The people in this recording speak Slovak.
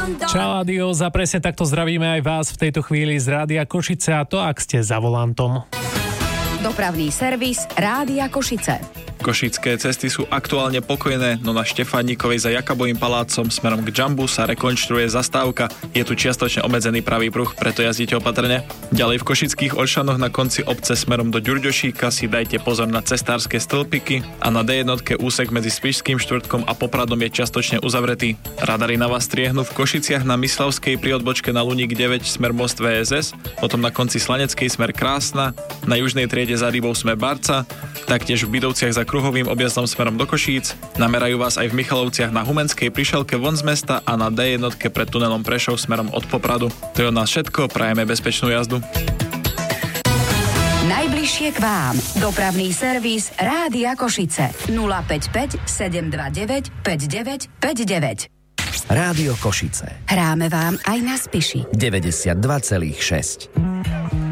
Čau, adios, a presne takto zdravíme aj vás v tejto chvíli z Rádia Košice, a to ak ste za volantom. Dopravný servis Rádia Košice. Košické cesty sú aktuálne pokojné, no na Štefánikovej za Jakabovým palácom smerom k Jumbu sa rekonštruuje zastávka. Je tu čiastočne obmedzený pravý pruh, preto jazdite opatrne. Ďalej v Košických Olšanoch na konci obce smerom do Ďurďošíka si dajte pozor na cestárske stĺpiky a na D1 úsek medzi Spišským štvrtkom a Popradom je čiastočne uzavretý. Radary na vás striehnú v Košiciach na Myslavskej pri odbočke na Luník 9 smer most VSS, potom na konci Slaneckej smer Krásna, na južnej triede za Rybou smer Barca, taktiež v Bidovciach za kruhovým objazdom smerom do Košíc. Namerajú vás aj v Michalovciach na Humenskej prišelke von z mesta a na D1 pred tunelom Prešov smerom od Popradu. To je od nás všetko, prajeme bezpečnú jazdu. Najbližšie k vám. Dopravný servis Rádia Košice 055 729 5959. Rádio Košice. Hráme vám aj na Spiši 92,6.